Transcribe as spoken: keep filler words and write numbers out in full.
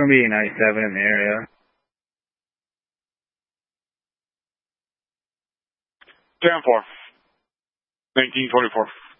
going to be ninety-seven in the area. ten four. nineteen twenty-four.